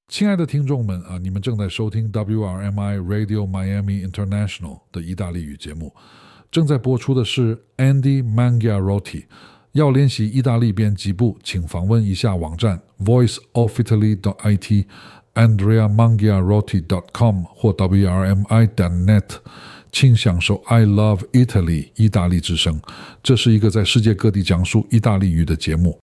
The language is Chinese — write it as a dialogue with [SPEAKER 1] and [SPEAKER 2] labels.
[SPEAKER 1] 亲爱的听众们啊，你们正在收听 WRMI Radio Miami International 的意大利语节目，正在播出的是 Andy Mangiarotti。要练习意大利编辑部，请访问一下网站 voiceofitaly.it、andreamangiarotti.com 或 wrmi.net， 请享受 I Love Italy 意大利之声。这是一个在世界各地讲述意大利语的节目。